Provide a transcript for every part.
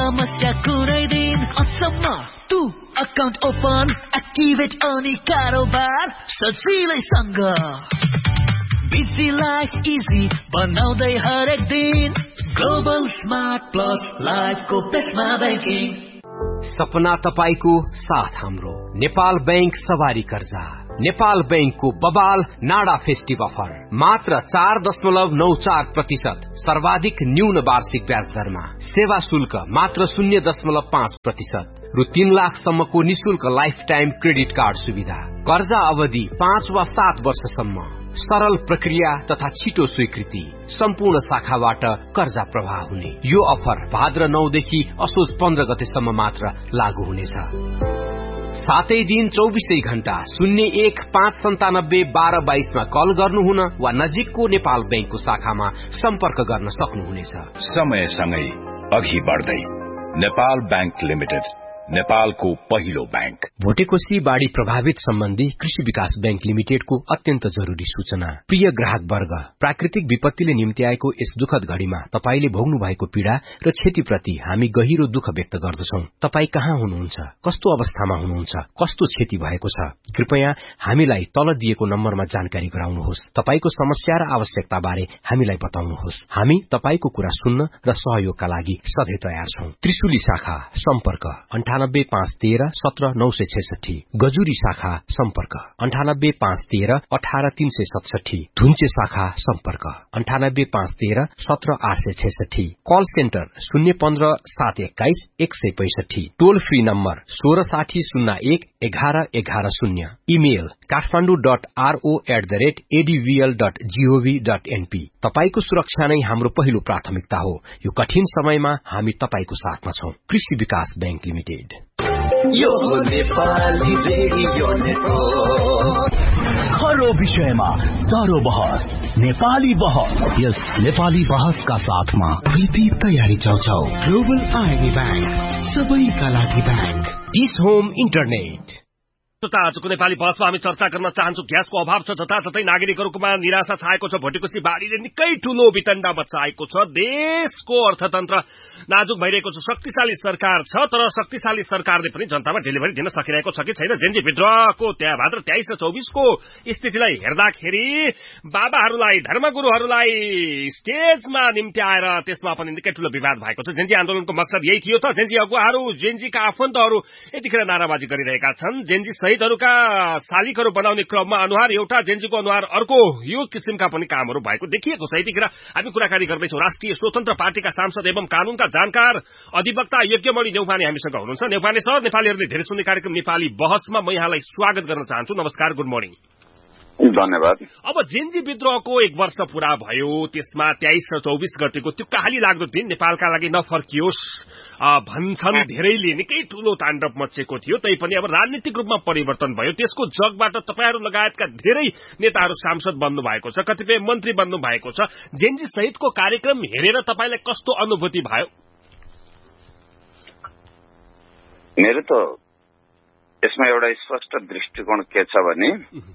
समस्या कुनै दिन अचम्म तु अकाउन्ट ओपन एक्टिभेट अनि कारोबार सजिलैसँग बिजी लाइफ इजी बनाउँदै हरेक दिन ग्लोबल स्मार्ट प्लस लाइफको पेसमा बैंकिङ सपना तपाईको साथ हाम्रो नेपाल बैंक सवारी कर्जा नेपाल बैंकको बबाल नाडा फेस्टिभ अफर मात्र 4.94% सर्वाधिक न्यून वार्षिक ब्याज दरमा सेवा शुल्क मात्र 0.5% रु 3 लाखसम्मको निशुल्क लाइफ टाइम क्रेडिट कार्ड सुविधा कर्जा अवधि 5 वा 7 वर्षसम्म सरल प्रक्रिया तथा छिटो स्वीकृति सम्पूर्ण शाखाबाट कर्जा प्रवाह हुने यो अफर भाद्र 9 देखि असोज 15 गतेसम्म मात्र लागू हुनेछ सातै दिन 24 घण्टा 0159721222 मा कल गर्नुहुन वा नजिकको नेपाल बैंकको शाखामा सम्पर्क गर्न सक्नुहुनेछ समयसँगै अघि बढ्दै नेपाल बैंक लिमिटेड नेपालको पहिलो बैंक भोटेकोशी बाढ़ी प्रभावित सम्बन्धी कृषि विकास बैंक लिमिटेडको अत्यन्त जरुरी सूचना प्रिय ग्राहक वर्ग प्राकृतिक विपत्तिले निम्ति आएको यस दुखद घड़ीमा तपाईले भोग्नु भएको पीड़ा र क्षतिप्रति हामी गहिरो दुःख व्यक्त गर्दछौं तपाई कहाँ हुनुहुन्छ कस्तो अवस्थामा हुनुहुन्छ कस्तो क्षति भएको छ कृपया हामीलाई तल दिएको नम्बरमा जानकारी गराउनुहोस् तपाईको समस्या र आवश्यकता बारे हामीलाई बताउनुहोस् हामी तपाईको कुरा सुन्न र सहयोगका लागि सधैं तयार छौं त्रिशुली शाखा सम्पर्क 9851317966 गजुरी शाखा सम्पर्क 9851318367 धुन्चे शाखा सम्पर्क 9851317866 कल सेन्टर 015721165 टोल फ्री नम्बर 1660011110 इमेल kathmandu.ro@advl.gov.np तपाईको सुरक्षा नै हाम्रो पहिलो प्राथमिकता हो यो कठिन समयमा हामी तपाईको साथमा छौं कृषि विकास बैंक लिमिटेड यो नेपाली रेडियो नेटवर्क हर विषयमा दरो बहस नेपाली बहस यस नेपाली बहसका साथमा प्रीति तयारी चौचौ ग्लोबल आईबी बैंक सबैका लागि बैंक डिस होम इन्टरनेट आजको नेपाली बहसमा हामी चर्चा गर्न चाहन्छौं ग्यासको अभाव छ जताततै नागरिकहरूमा निराशा छाएको छ भोटेकोशी बाढीले निकै ठूलो वितण्डा मचाएको छ देशको अर्थतन्त्र नाजुक भइरहेको छ शक्तिशाली सरकार छ तर शक्तिशाली सरकारले पनि जनतामा डेलिभरी दिन सकिरहेको छ कि छैन जेन्जी विद्रोहको त्यहाँ भाद्र 23 र 24 को स्थितिलाई हेर्दाखेरि बाबाहरूलाई धर्मगुरुहरूलाई स्टेजमा निम्त्याएर त्यसमा पनि निकै ठूलो विवाद भएको छ जेन्जी आन्दोलनको मकसद यही थियो त जेन्जी अगुवाहरू जेन्जीका आफन्तहरू यतिखेर नाराबाजी गरिरहेका छन् जेन्जी शहीदहरूका शालिकहरू बनाउने क्रममा अनुहार एउटा जेन्जीको अनुहार अर्को यो किसिमका पनि कामहरू भएको देखिएको छ यतिखेर हामी कुराकानी गर्दैछौं राष्ट्रिय स्वतन्त्र पार्टीका सांसद एवं कानूनका जानकार अधिवक्ता यज्ञमणि नेउपाने हामीसँग हुनुहुन्छ नेउपाने सर नेपालीहरूले धेरै सुन्ने कार्यक्रम नेपाली बहसमा म यहाँलाई स्वागत गर्न चाहन्छु नमस्कार गुड मर्निङ धन्यवाद अब जेन्जी विद्रोहको 1 वर्ष पूरा भयो त्यसमा 23 र 24 गतेको त्यो कहाली लाग्दो दिन नेपालका लागि नफर्कियोस् भन्छन् धेरैले निकै ठूलो ताण्डव मचेको थियो तैपनि अब राजनीतिक रूपमा परिवर्तन भयो त्यसको जगबाट तपाईहरु लगायतका धेरै नेताहरू सांसद बन्नु भएको छ कतिपय मन्त्री बन्नु भएको छ जेन्जी सहितको कार्यक्रम हेरेर तपाईलाई कस्तो अनुभूति भयो मेरो त यसमा एउटा स्पष्ट दृष्टिकोण के छ भने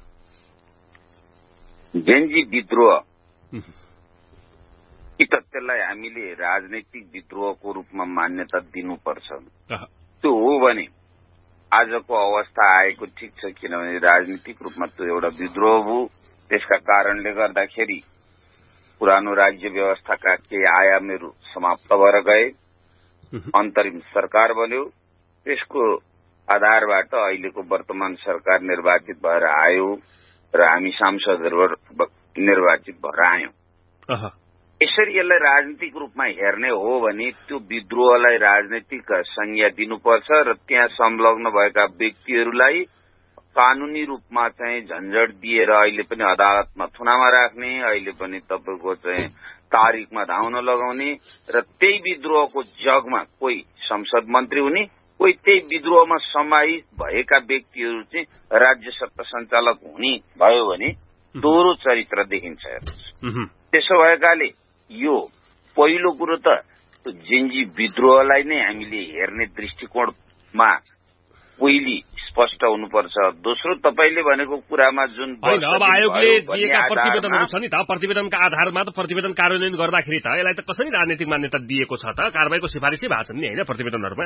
जेन्जी विद्रोह कि त त्यसलाई हामीले राजनैतिक विद्रोहको रूपमा मान्यता दिनुपर्छ त्यो हो भने आजको अवस्था आएको ठिक छ किनभने राजनीतिक रूपमा त्यो एउटा विद्रोह हो त्यसका कारणले गर्दाखेरि पुरानो राज्य व्यवस्थाका केही आयामहरू समाप्त भएर गए अन्तरिम सरकार बन्यो त्यसको आधारबाट अहिलेको वर्तमान सरकार निर्वाचित भएर आयो र हामी सांसदहरू निर्वाचित भएर आयौं यसरी यसलाई राजनीतिक रूपमा हेर्ने हो भने त्यो विद्रोहलाई राजनीतिक संज्ञा दिनुपर्छ र त्यहाँ संलग्न भएका व्यक्तिहरूलाई कानूनी रूपमा चाहिँ झन्झट दिएर अहिले पनि अदालतमा थुनामा राख्ने अहिले पनि तपाईको चाहिँ तारिखमा धाउन लगाउने र त्यही विद्रोहको जगमा कोही संसद मन्त्री हुने कोही त्यही विद्रोहमा समाहित भएका व्यक्तिहरू चाहिँ राज्य सत्ता सञ्चालक हुने भयो भने दोहोरो चरित्र देखिन्छ त्यसो भएकाले यो पहिलो कुरो त जेन्जी विद्रोहलाई नै हामीले हेर्ने दृष्टिकोणमा पहिली स्पष्ट हुनुपर्छ। दोस्रो, तपाईले भनेको कुरामा जुन होइन, अब आयोगले दिएका प्रतिवेदनहरू छ नि त, प्रतिवेदनका आधारमा त प्रतिवेदन कार्यान्वयन गर्दाखेरि त यसलाई त कसरी राजनीतिक मान्यता दिएको छ त? कारबाहीको सिफारिसै भएको छ नि होइन प्रतिवेदनहरूमा।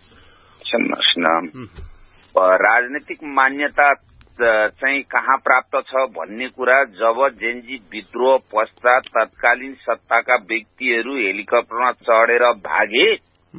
राजनीतिक मान्यता चाहिँ कहाँ प्राप्त छ भन्ने कुरा जब जेनजी विद्रोह पश्चात तत्कालीन सत्ताका व्यक्तिहरू हेलिकप्टरमा चढेर भागे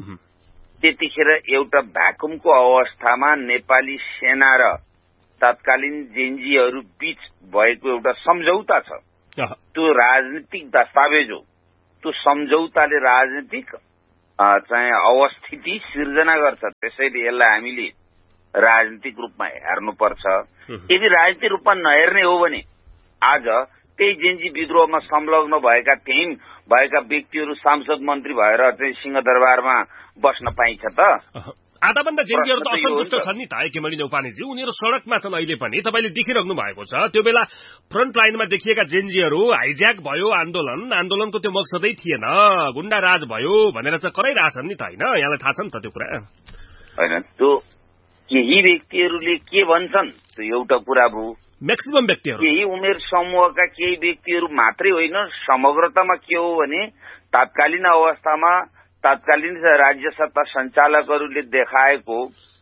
त्यतिखेर एउटा भ्याकुमको अवस्थामा नेपाली सेना र तत्कालीन जेनजीहरू बीच भएको एउटा सम्झौता छ। त्यो राजनीतिक दस्तावेज हो। त्यो सम्झौताले राजनीतिक चाहिँ अवस्थिति सिर्जना गर्छ। त्यसैले यसलाई हामीले राजनीतिक रूपमा हेर्नुपर्छ। यदि राजनीतिक रूपमा नहेर्ने हो भने आज त्यही जेनजी विद्रोहमा संलग्न भएका त्यही भएका व्यक्तिहरू सांसद मन्त्री भएर चाहिँ सिंहदरबारमा बस्न पाइन्छ त? आधाभन्दा जेनजीहरू त असन्तुष्ट छन् नि त केमडी न्यौपानेजी। उनीहरू सड़कमा छन् अहिले पनि, तपाईँले देखिराख्नु भएको छ। त्यो बेला फ्रन्ट लाइनमा देखिएका जेनजीहरू हाइज्याक भयो आन्दोलनको त्यो मकसदै थिएन, गुण्डा राज भयो भनेर चाहिँ कराइरहेछन् नि त होइन? यहाँलाई थाहा छ नि त त्यो कुरा? होइन, त्यो केही व्यक्तिहरूले के भन्छन् त्यो एउटा कुरा भयो। म्याक्सिमम व्यक्तिहरू, केही उमेर समूहका केही व्यक्तिहरू मात्रै होइन, समग्रतामा के हो भने तात्कालीन अवस्थामा तत्कालीन राज्य सत्ता सञ्चालकहरूले देखाएको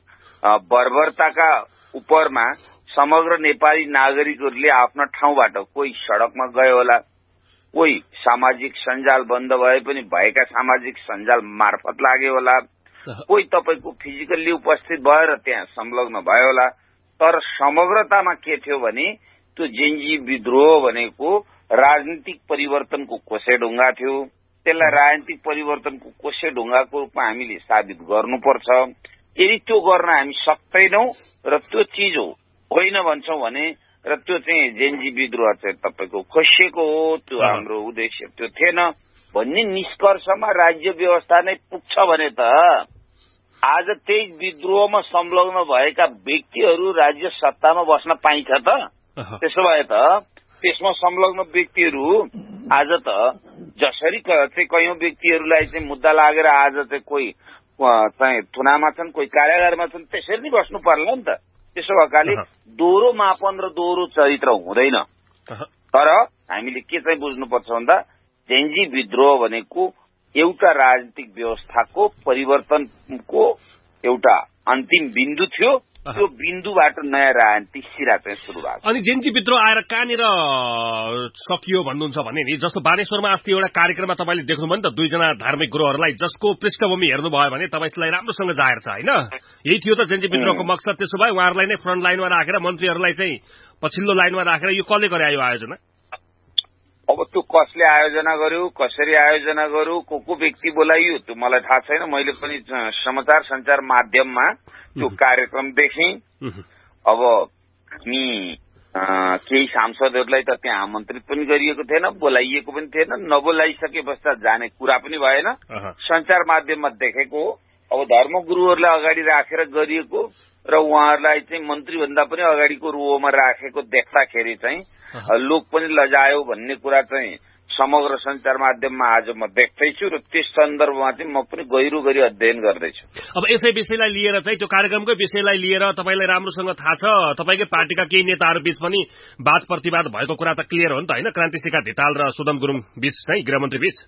बर्बरताका उपरमा समग्र नेपाली नागरिकहरूले आफ्ना ठाउँबाट कोही सड़कमा गए होला, कोही सामाजिक सञ्जाल बन्द भए पनि भएका सामाजिक सञ्जाल मार्फत लागे होला, कोही तपाईको फिजिकल्ली उपस्थित भएर त्यहाँ संलग्न भयो होला। तर समग्रतामा के थियो भने त्यो जेनजी विद्रोह भनेको राजनीतिक परिवर्तनको कोसेढुङ्गा थियो। त्यसलाई राजनीतिक परिवर्तनको कोसेढुङ्गाको रूपमा हामीले साबित गर्नुपर्छ। यदि त्यो गर्न हामी सक्दैनौं र त्यो चिज होइन भन्छौं भने र त्यो चाहिँ जेनजी विद्रोह चाहिँ तपाईको खोसिएको हो, त्यो हाम्रो उद्देश्य त्यो थिएन भन्ने निष्कर्षमा राज्य व्यवस्था नै पुग्छ भने त आज त्यही विद्रोहमा संलग्न भएका व्यक्तिहरू राज्य सत्तामा बस्न पाइन्छ त? त्यसो भए त त्यसमा संलग्न व्यक्तिहरू आज त जसरी चाहिँ कयौं व्यक्तिहरूलाई चाहिँ मुद्दा लागेर आज चाहिँ कोही चाहिँ थुनामा छन्, कोही कारागारमा छन्, त्यसरी नै बस्नु पर्ला नि त। त्यसो भएकाले दोहोरो मापन र दोहोरो चरित्र हुँदैन। तर हामीले के चाहिँ बुझ्नुपर्छ भन्दा जेनजी विद्रोह भनेको एउटा राजनीतिक व्यवस्थाको परिवर्तनको एउटा अन्तिम बिन्दु थियो। त्यो बिन्दुबाट नयाँ राजनीतिक सिरा चाहिँ सुरु भएको। अनि जेनजी विद्रोह आएर कहाँनिर सकियो भन्नुहुन्छ भने नि, जस्तो बानेश्वरमा अस्ति एउटा कार्यक्रममा तपाईँले देख्नुभयो नि त, दुईजना धार्मिक गुरुहरूलाई जसको पृष्ठभूमि हेर्नुभयो भने तपाईँलाई राम्रोसँग जाहेर छ होइन? यही थियो त जेनजी विद्रोहको मकसद। त्यसो भए उहाँहरूलाई नै फ्रन्ट लाइनमा राखेर मन्त्रीहरूलाई चाहिँ पछिल्लो लाइनमा राखेर यो कसले गरे यो आयोजना? अब त्यो कसले आयोजना गर्यो, कसरी आयोजना गर्यो, को व्यक्ति बोलाइयो त्यो मलाई थाहा छैन। मैले पनि समाचार सञ्चार माध्यममा त्यो कार्यक्रम देखेँ। अब हामी केही सांसदहरूलाई त त्यहाँ आमन्त्रित पनि गरिएको थिएन, बोलाइएको पनि थिएन, नबोलाइसके पश्चात जाने कुरा पनि भएन। सञ्चार माध्यममा देखेको हो। अब धर्मगुरुहरूलाई अगाडि राखेर गरिएको र उहाँहरूलाई चाहिँ मन्त्रीभन्दा पनि अगाडिको रोमा राखेको देख्दाखेरि चाहिँ लोक पनि लजायो भन्ने कुरा चाहिँ समग्र सञ्चार माध्यममा आज म देख्दैछु र त्यस सन्दर्भमा चाहिँ म पनि गहिरो गरी अध्ययन गर्दैछु। अब यसै विषयलाई लिएर चाहिँ त्यो कार्यक्रमकै विषयलाई लिएर तपाईँलाई राम्रोसँग थाहा छ, तपाईँकै पार्टीका केही नेताहरू बीच पनि वाद प्रतिवाद भएको कुरा त क्लियर हो नि त होइन? क्रान्तिसिका धिताल र सुदन गुरुङ बीच चाहिँ गृहमन्त्री बीच।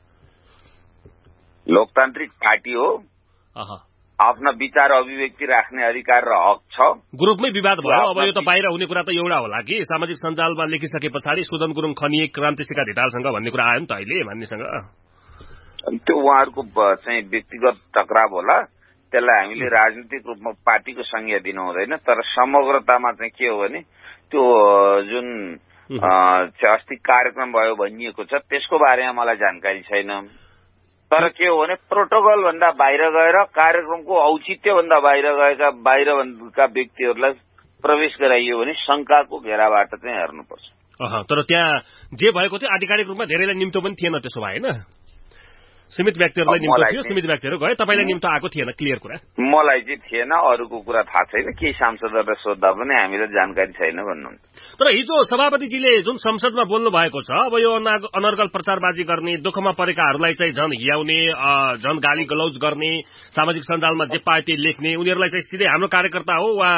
लोकतान्त्रिक पार्टी हो, आफ्ना विचार अभिव्यक्ति राख्ने अधिकार र हक छ। ग्रुपमै विवाद भयो। अब यो त बाहिर हुने कुरा त एउटा होला कि सामाजिक सञ्जालमा लेखिसके पछाडि सुदन गुरुङ खनिए क्रान्तिसिका धितालसँग भन्ने कुरा आयो नि त अहिले मान्नेसँग। त्यो उहाँहरूको चाहिँ व्यक्तिगत टकराव होला, त्यसलाई हामीले राजनीतिक रूपमा पार्टीको संज्ञा दिनु हुँदैन। तर समग्रतामा चाहिँ के हो भने त्यो जुन अस्ति कार्यक्रम भयो भनिएको छ त्यसको बारेमा मलाई जानकारी छैन। तर के हो भने प्रोटोकल भन्दा बाहिर गएर कार्यक्रमको औचित्य भन्दा बाहिरका व्यक्तिहरूलाई प्रवेश गराइयो भने शंकाको घेराबाट चाहिँ हेर्नुपर्छ। तर त्यहाँ जे भएको थियो आधिकारिक रूपमा धेरैलाई निम्तो पनि थिएन। त्यसो भए होइन, सीमित व्यक्तिहरूलाई निम्तो थियो, सीमित व्यक्तिहरू गए, तपाईँलाई निम्तो आएको थिएन। क्लियर कुरा मलाई चाहिँ थिएन, अरूको कुरा थाहा छैन। केही सांसदहरूलाई सोद्धा पनि हामीलाई जानकारी छैन भन्नुहुन्छ। तर हिजो सभापतिजीले जुन संसदमा बोल्नु भएको छ, अब यो अनर्गल प्रचारबाजी गर्ने, दुःखमा परेकाहरूलाई चाहिँ झन हियाउने, झन गाली गलौज गर्ने, सामाजिक सञ्जालमा जे पार्टी लेख्ने, उनीहरूलाई चाहिँ सिधै हाम्रो कार्यकर्ता हो वा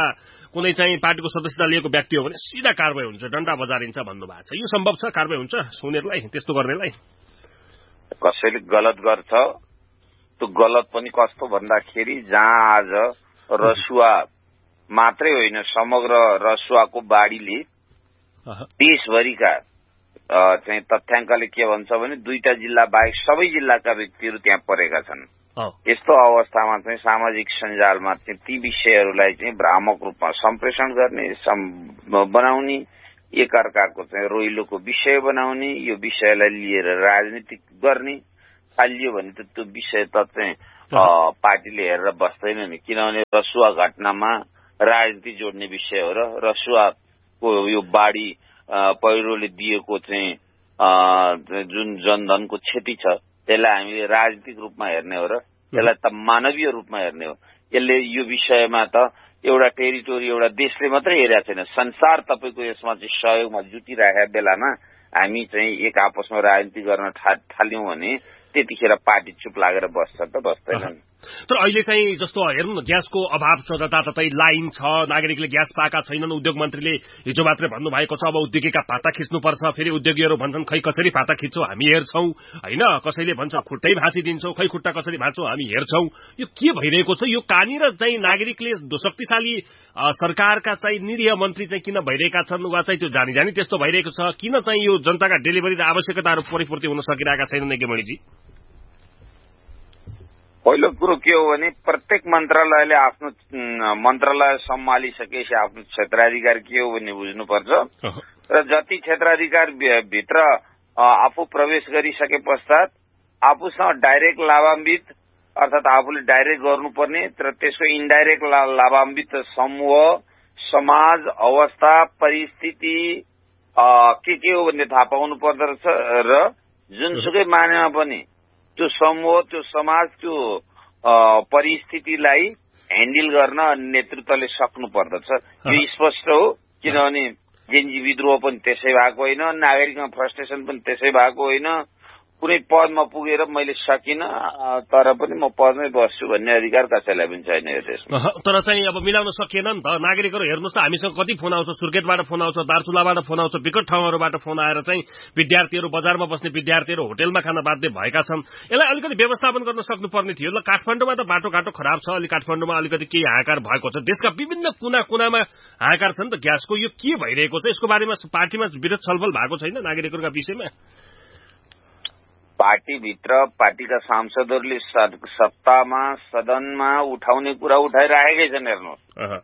कुनै चाहिँ पार्टीको सदस्यता लिएको व्यक्ति हो भने सिधा कारबाही हुन्छ, डण्डा बजारिन्छ भन्नुभएको छ। यो सम्भव छ कारबाही हुन्छ उनीहरूलाई त्यस्तो गर्नेलाई? कसैले गलत गर्छ त्यो गलत पनि कस्तो भन्दाखेरि जहाँ आज रसुवा मात्रै होइन समग्र रसुवाको बाढीले देशभरिका चाहिँ तथ्याङ्कले के भन्छ भने 2टा जिल्ला बाहेक सबै जिल्लाका व्यक्तिहरू त्यहाँ परेका छन्। यस्तो अवस्थामा चाहिँ सामाजिक सञ्जालमा चाहिँ ती विषयहरूलाई चाहिँ भ्रामक रूपमा सम्प्रेषण गर्ने बनाउने, एकअर्काको चाहिँ रोइलोको विषय बनाउने, यो विषयलाई लिएर राजनीतिक गर्ने थालियो भने त त्यो विषय त चाहिँ पार्टीले हेरेर बस्दैन नि। किनभने रसुवा घटनामा राजनीति जोड्ने विषय हो र रसुवाको यो बाढी पहिरोले दिएको चाहिँ जुन जनधनको क्षति छ त्यसलाई हामीले राजनीतिक रूपमा हेर्ने हो र त्यसलाई त मानवीय रूपमा हेर्ने हो। यसले यो विषयमा त एउटा टेरिटोरी एउटा देशले मात्रै हेरेको छैन, संसार तपाईको यसमा चाहिँ सहयोगमा जुटिरहेका बेलामा हामी चाहिँ एक आपसमा राजनीति गर्न थाल्यौं भने त्यतिखेर पार्टी चुप लागेर बस्छ त बस्दैन। तर अहिले चाहिँ जस्तो हेर्नु न, ग्यासको अभाव छ, जताततै लाइन छ, नागरिकले ग्यास पाएका छैनन्। उद्योग मन्त्रीले हिजो मात्रै भन्नुभएको छ अब उद्योगीका पाता खिच्नुपर्छ। फेरि उद्योगीहरू भन्छन् खै कसरी पाता खिच्छौ हामी हेर्छौं होइन, कसैले भन्छ खुट्टै भाँचिदिन्छौ, खै खुट्टा कसरी भाँच्छौ हामी हेर्छौं। यो के भइरहेको छ? यो कहाँनिर चाहिँ नागरिकले शक्तिशाली सरकारका चाहिँ निरीह मन्त्री चाहिँ किन भइरहेका छन्, वा चाहिँ त्यो जानी जानी त्यस्तो भइरहेको छ? किन चाहिँ यो जनताका डेलिभरी र आवश्यकताहरू परिपूर्ति हुन सकिरहेका छैनन् गेमणीजी? पहिलो कुरो के हो भने प्रत्येक मन्त्रालयले आफ्नो मन्त्रालय सम्हालिसकेपछि आफ्नो क्षेत्राधिकार के हो भन्ने बुझ्नुपर्छ र जति क्षेत्राधिकार भित्र आफू प्रवेश गरिसके पश्चात आफूसँग डाइरेक्ट लाभान्वित अर्थात आफूले डाइरेक्ट गर्नुपर्ने तर त्यसको इन्डाइरेक्ट लाभान्वित समूह, समाज, अवस्था, परिस्थिति के हो भन्ने थाहा पाउनु पर्दछ र जुनसुकै मानेमा पनि त्यो समूह, त्यो समाज, त्यो परिस्थितिलाई ह्यान्डल गर्न नेतृत्वले सक्नु पर्दछ। यो स्पष्ट हो, किनभने जेनजी विद्रोह पनि त्यसै भएको होइन, नागरिकमा फ्रस्ट्रेसन पनि त्यसै भएको होइन। कुनै पदमा पुगेर मैले सकिनँ तर पनि म पदमै बस्छु भन्ने अधिकार कसैलाई पनि छैन यो देशमा। तर चाहिँ अब मिलाउन सकिएन नि त। नागरिकहरू हेर्नुहोस् त, हामीसँग कति फोन आउँछ, सुर्खेतबाट फोन आउँछ, दार्चुलाबाट फोन आउँछ, विकट ठाउँहरूबाट फोन आएर चाहिँ विद्यार्थीहरू, बजारमा बस्ने विद्यार्थीहरू होटेलमा खान बाध्य भएका छन्। यसलाई अलिकति व्यवस्थापन गर्न सक्नुपर्ने थियो। ल काठमाडौँमा त बाटोघाटो खराब छ, अलि काठमाडौँमा अलिकति केही हाहाकार भएको छ, देशका विभिन्न कुना कुनामा हाहाकार छ नि त ग्यासको। यो के भइरहेको छ? यसको बारेमा पार्टीमा विरोध छलफल भएको छैन नागरिकहरूका विषयमा? पार्टीभित्र पार्टीका सांसदहरूले सत्तामा सदनमा उठाउने कुरा उठाइराखेकै छन् हेर्नुहोस्,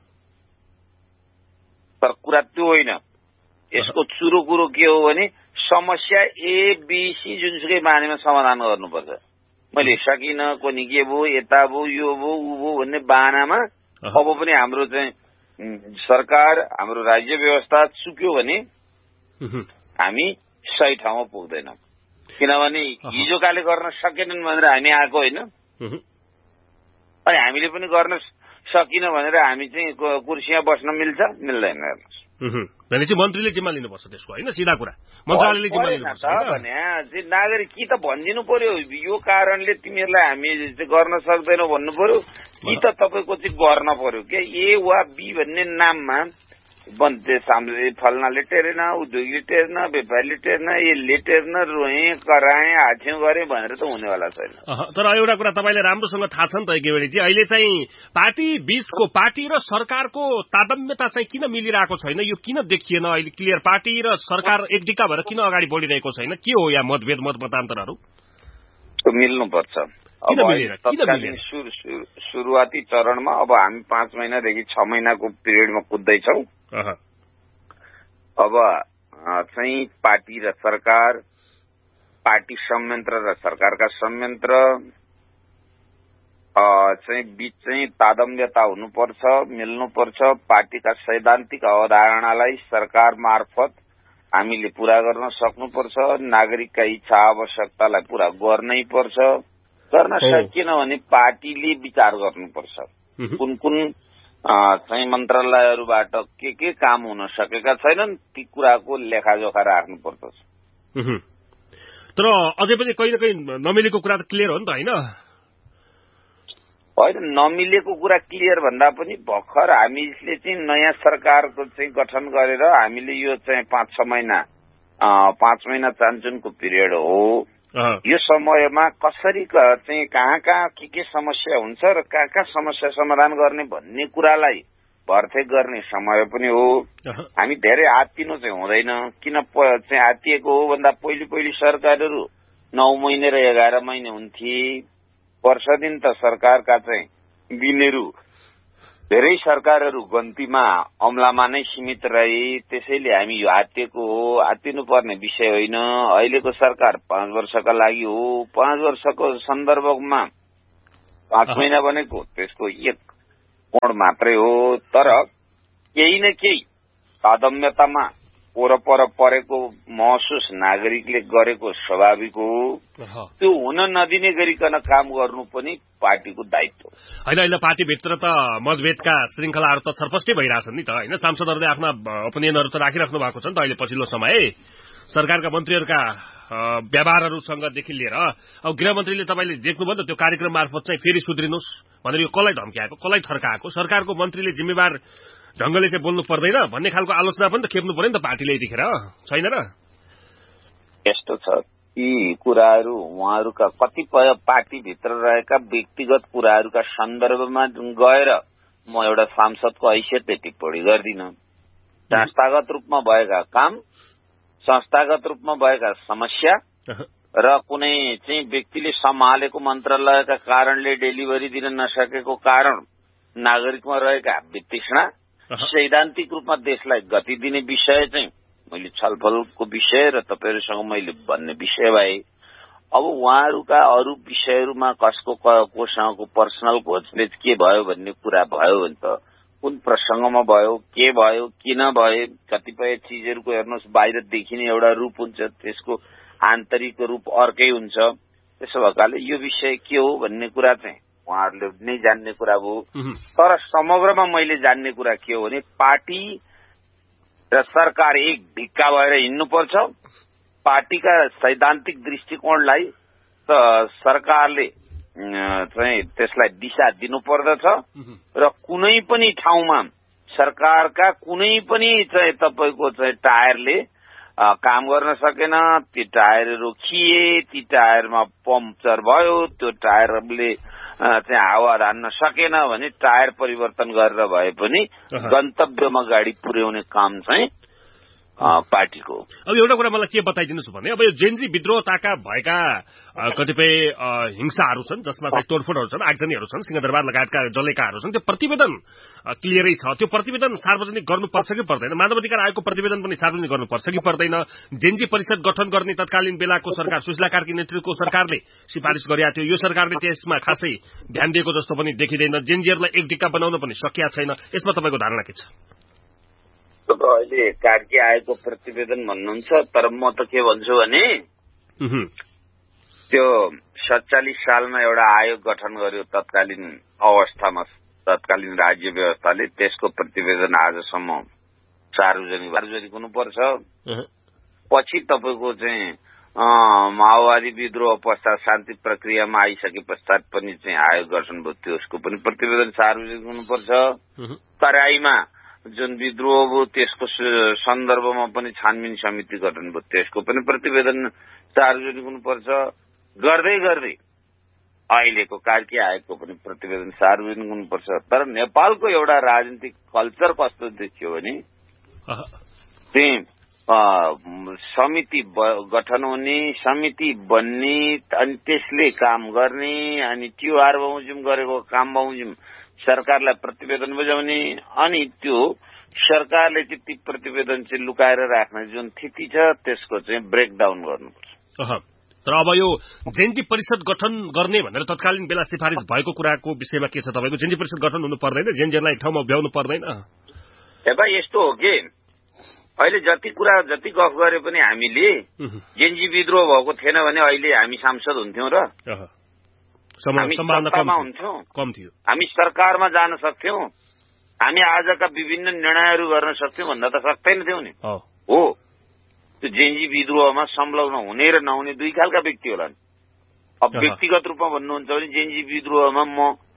तर कुरा त्यो होइन। यसको चुरो कुरो के हो भने समस्या एबीसी जुनसुकै बानीमा समाधान गर्नुपर्छ। मैले सकिनँ, कोनी के भयो, यता भयो, यो भयो, ऊ भयो भन्ने बाहनामा अब पनि हाम्रो चाहिँ सरकार, हाम्रो राज्य व्यवस्था चुक्यो भने हामी सही ठाउँमा पुग्दैनौँ। किनभने हिजोकाले गर्न सकेनन् भनेर हामी आएको होइन, अनि हामीले पनि गर्न सकिन भनेर हामी चाहिँ कुर्सीमा बस्न मिल्छ? मिल्दैन। हेर्नुहोस् भनेपछि मन्त्रीले जिम्मा लिनुपर्छ त्यसको, होइन? सिधा कुरा मन्त्रालयले जिम्मा लिनुपर्छ भने नागरिक कि त भनिदिनु पर्यो यो कारणले तिमीहरूलाई हामी गर्न सक्दैनौ भन्नु पर्यो, कि त तपाईँको चाहिँ गर्न पर्यो के ए वा बी भन्ने नाममा फल्नाले टेरेन, उद्योगीले टेर्न, व्यापारीले टेर्न, यसले टेर्न, रोएँ कराएँ हाछ्यौँ गरेँ भनेर त हुनेवाला छैन। तर एउटा कुरा तपाईँले राम्रोसँग थाहा छ नि त गेवडीजी, अहिले चाहिँ पार्टी बीचको, पार्टी र सरकारको तादम्यता चाहिँ किन मिलिरहेको छैन? यो किन देखिएन अहिले क्लियर? पार्टी र सरकार एकडिका भएर किन अगाडि बढिरहेको छैन? के हो यहाँ मतभेद, मतमतान्तरहरू? मिल्नुपर्छ। सुरुवाती चरणमा अब हामी 5 महिनादेखि 6 महिनाको पिरियडमा कुद्दैछौँ। अब चाहिँ पार्टी र सरकार, पार्टी संयन्त्र र सरकारका संयन्त्र चाहिँ बीच चाहिँ तादम्यता हुनुपर्छ, मिल्नुपर्छ। पार्टीका सैद्धान्तिक अवधारणालाई सरकार मार्फत हामीले पूरा गर्न सक्नुपर्छ। नागरिकका इच्छा आवश्यकतालाई पूरा गर्नै पर्छ। गर्न सकिएन भने पार्टीले विचार गर्नुपर्छ कुन कुन चाहिँ मन्त्रालयहरूबाट के काम हुन सकेका छैनन् ती कुराको लेखाजोखा राख्नु पर्दछ। तर अझै पनि कहीँ न कहीँ नमिलेको कुरा त क्लियर हो नि त, होइन? होइन नमिलेको कुरा क्लियर भन्दा पनि भर्खर हामीले चाहिँ नयाँ सरकारको चाहिँ गठन गरेर हामीले यो चाहिँ 5-6 महिना 5 महिना चान्चुनको पिरियड हो। यो समयमा कसरी चाहिँ कहाँ के समस्या हुन्छ र कहाँ समस्या समाधान गर्ने भन्ने कुरालाई भरथेक गर्ने समय पनि हो। हामी धेरै आत्तिनु चाहिँ हुँदैन। किन चाहिँ आत्तिएको हो भन्दा पहिले सरकारहरू 9 महिने र 11 महिने हुन्थे। वर्ष दिन त सरकारका चाहिँ दिनहरू धेरै सरकारहरू गन्तीमा अमलामा नै सीमित रहे। त्यसैले हामी यो आत्तिएको हो, आत्तिनुपर्ने विषय होइन। अहिलेको सरकार 5 वर्षका लागि हो। 5 वर्षको सन्दर्भमा 5 महिना भनेको त्यसको एक कोण मात्रै हो। तर केही न केही अदम्यतामा वरपर परेको महसुस नागरिकले गरेको स्वाभाविक हो। त्यो हुन नदिने गरिकन काम गर्नु पनि पार्टीको दायित्व होइन। अहिले पार्टीभित्र त मतभेदका श्रृंखलाहरू त छरपष्टै भइरहेछन् नि त होइन। सांसदहरूले आफ्ना ओपिनियनहरू त राखिराख्नु भएको छ नि त अहिले पछिल्लो समय सरकारका मन्त्रीहरूका व्यवहारहरूसँगदेखि लिएर। अब गृहमन्त्रीले तपाईँले देख्नुभयो नि त त्यो कार्यक्रम मार्फत चाहिँ फेरि सुध्रिनुहोस् भनेर यो कसलाई धम्क्याएको, कसलाई थर्काएको, सरकारको मन्त्रीले जिम्मेवार ढंगले चाहिँ बोल्नु पर्दैन भन्ने खालको आलोचना पनि त खेप्नु पर्यो नि त पार्टीले यतिखेर, छैन र? यस्तो छ यी कुराहरू उहाँहरूका कतिपय पार्टीभित्र रहेका व्यक्तिगत कुराहरूका सन्दर्भमा गएर म एउटा सांसदको हैसियतले टिप्पणी गर्दिन। संस्थागत रूपमा भएका काम, संस्थागत रूपमा भएका समस्या र कुनै चाहिँ व्यक्तिले सम्हालेको मन्त्रालयका कारणले डेलिभरी दिन नसकेको कारण नागरिकमा रहेका वितृष्णा, सैद्धान्तिक रूपमा देशलाई गति दिने विषय चाहिँ मैले छलफलको विषय र तपाईहरुसँग मैले भन्ने विषय भए। अब उहाँहरूका अरू विषयहरूमा कोसँगको पर्सनल खोजबेच के भयो भन्ने कुरा भयो भने त कुन प्रसंगमा भयो, के भयो, किन भयो, कतिपय चीजहरूको हेर्नुहोस् बाहिर देखिने एउटा रूप हुन्छ, त्यसको आन्तरिक रूप अर्कै हुन्छ। त्यसो भएकाले यो विषय के हो भन्ने कुरा चाहिँ उहाँहरूले नै जान्ने कुरा हो। तर समग्रमा मैले जान्ने कुरा के हो भने पार्टी र सरकार एक ढिक्का भएर हिँड्नुपर्छ। पार्टीका सैद्धान्तिक दृष्टिकोणलाई त सरकारले चाहिँ त्यसलाई दिशा दिनुपर्दछ र कुनै पनि ठाउँमा सरकारका कुनै पनि चाहिँ तपाईको चाहिँ टायरले काम गर्न सकेन, ती टायर रोकिए, ती टायरमा पम्पचर भयो, त्यो टायरले चाहिँ हावा धान्न सकेन भने टायर परिवर्तन गरेर भए पनि गन्तव्यमा गाडी पुर्याउने काम चाहिँ पार्टीको। अब एउटा कुरा मलाई के बताइदिनुहोस् भने अब यो जेनजी विद्रोहताका भएका कतिपय हिंसाहरू छन् जसमा चाहिँ तोडफोडहरू छन्, आगजनीहरू छन्, सिंहदरबार लगायतका जलेकाहरू छन्, त्यो प्रतिवेदन क्लियरै छ। त्यो प्रतिवेदन सार्वजनिक गर्नुपर्छ कि पर्दैन? मानव अधिकार आयोगको प्रतिवेदन पनि सार्वजनिक गर्नुपर्छ कि पर्दैन? जेनजी परिषद गठन गर्ने तत्कालीन बेलाको सरकार सुशीला कार्की नेतृत्वको सरकारले सिफारिस गरेका थियो। यो सरकारले त्यसमा खासै ध्यान दिएको जस्तो पनि देखिँदैन। जेनजीहरूलाई एक ढिक्का बनाउन पनि सकिया छैन। यसमा तपाईँको धारणा के छ? अहिले कार्की आयोगको प्रतिवेदन भन्नुहुन्छ, तर म त के भन्छु भने त्यो 47 सालमा एउटा आयोग गठन गर्यो तत्कालीन अवस्थामा, तत्कालीन राज्य व्यवस्थाले। त्यसको प्रतिवेदन आजसम्म सार्वजनिक हुनुपर्छ। पछि तपाईँको चाहिँ माओवादी विद्रोह पश्चात शान्ति प्रक्रियामा आइसके पश्चात पनि चाहिँ आयोग गठन भयो, त्यसको पनि प्रतिवेदन सार्वजनिक हुनुपर्छ। तराईमा जुन विद्रोह भयो त्यसको सन्दर्भमा पनि छानबिन समिति गठन भयो, त्यसको पनि प्रतिवेदन सार्वजनिक हुनुपर्छ। गर्दै गर्दै अहिलेको कार्की आयोगको पनि प्रतिवेदन सार्वजनिक हुनुपर्छ। तर नेपालको एउटा राजनीतिक कल्चर कस्तो देखियो भने चाहिँ समिति गठन हुने, समिति बन्ने, अनि त्यसले काम गर्ने, अनि TR बमोजिम गरेको काम बमोजिम सरकारलाई प्रतिवेदन बुझाउने, अनि त्यो सरकारले चाहिँ ती प्रतिवेदन चाहिँ लुकाएर राख्ने जुन स्थिति छ त्यसको चाहिँ ब्रेकडाउन गर्नुपर्छ। तर अब यो जेनजी परिषद गठन गर्ने भनेर तत्कालीन बेला सिफारिस भएको कुराको विषयमा के छ तपाईँको? जेनजी परिषद गठन हुनु पर्दैन? जेनजीहरूलाई ठाउँमा भ्याउनु पर्दैन? यस्तो हो कि अहिले जति गफ गरे पनि हामीले जेनजी विद्रोह भएको थिएन भने अहिले हामी सांसद हुन्थ्यौं र हामी सत्तामा हुन्थ्यौं, कम थियो, हामी सरकारमा जान सक्थ्यौं, हामी आजका विभिन्न निर्णयहरू गर्न सक्थ्यौं भन्दा त सक्दैनथ्यौं नि। हो, त्यो जेनजी विद्रोहमा संलग्न हुने र नहुने दुई खालका व्यक्ति होला नि। अब व्यक्तिगत रूपमा भन्नुहुन्छ भने जेनजी विद्रोहमा म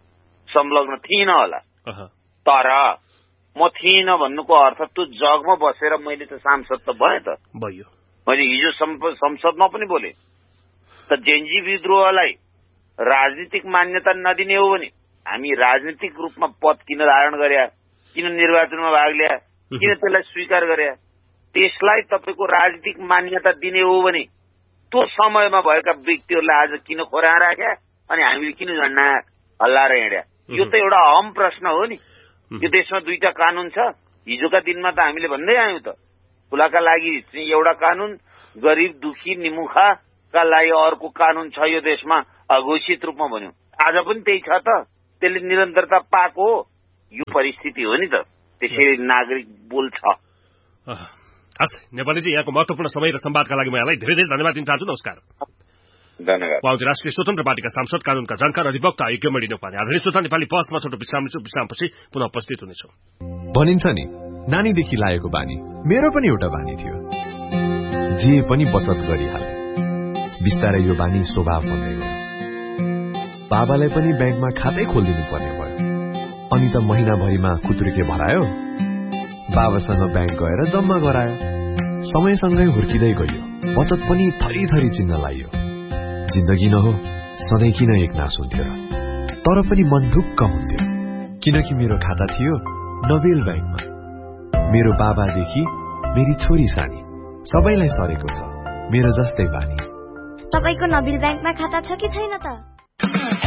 संलग्न थिइनँ होला, तर म थिइनँ भन्नुको अर्थ त्यो जगमा बसेर मैले त सांसद त भएँ त। मैले हिजो संसदमा पनि बोले त जेन्जी विद्रोहलाई राजनीतिक मान्यता नदिने हो भने हामी राजनीतिक रूपमा पद किन धारण गरे, किन निर्वाचनमा भाग लिया, किन त्यसलाई स्वीकार गरे, त्यसलाई तपाईको राजनीतिक मान्यता दिने हो भने त्यो समयमा भएका व्यक्तिहरूले आज किन खोरा राख्या अनि हामीले किन झन्डा हल्लाएर हिँड्या? यो त एउटा अहम प्रश्न हो नि। यो देशमा दुईटा कानून छ। हिजोका दिनमा त हामीले भन्दै आयौं त, खुलाका लागि एउटा कानून, गरिब दुखी निमुखाका लागि अर्को कानून छ यो देशमा, अघोषित रूपमा भन्यो। आज पनि त्यही छ त, त्यसले निरन्तरता पाएको हो। यो परिस्थिति हो नि त, त्यसैले नागरिक बोल्छ। हस् नेपालीजी, यहाँको महत्वपूर्ण समय र संवादका लागि म यहाँलाई धेरै धेरै धन्यवाद दिन चाहन्छु। नमस्कार। धन्यवाद। उहाँ राष्ट्रिय स्वतन्त्र पार्टीका सांसद, कानूनका जानकार अधिवक्ता यज्ञमणि नेपाली। आदरणीय श्रोता, नेपाली बहसमा छोटो विश्राम लिन्छौँ। विश्रामपछि पुनः उपस्थित हुनेछौँ। भनिन्छ नि, नानीदेखि लागेको बानी मेरो पनि एउटा बानी थियो, जे पनि बचत गरिहाले। बिस्तारै यो बानी स्वभाव बन्दै गयो। बाबालाई पनि ब्याङ्कमा खातै खोलिदिनु पर्ने भयो। अनि त महिनाभरिमा खुत्रुके भरायो, बाबासँग ब्याङ्क गएर जम्मा गरायो। समयसँगै हुर्किँदै गयो, बचत पनि थरी थरी चिन्न लाग्यो। जिन्दगी न हो सधैँ किन एक नास हुन्थ्यो र? तर पनि मन ढुक्क हुन्थ्यो, किनकि मेरो खाता थियो नोबेल ब्याङ्कमा। मेरो बाबादेखि मेरी छोरी सानी सबैलाई सरेको छ मेरो जस्तै बानी। तपाईको नोबेल ब्याङ्कमा खाता छ कि छैन त?